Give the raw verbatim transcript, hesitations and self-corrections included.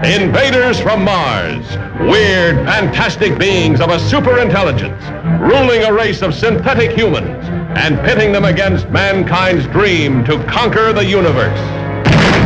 Invaders from Mars, weird, fantastic beings of a superintelligence, ruling a race of synthetic humans and pitting them against mankind's dream to conquer the universe.